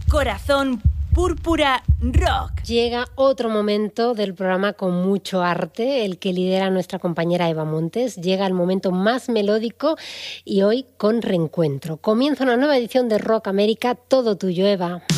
Corazón Púrpura Rock. Llega otro momento del programa con mucho arte, el que lidera nuestra compañera Eva Montes. Llega el momento más melódico y hoy con Reencuentro. Comienza una nueva edición de Rock América, todo tuyo, Eva.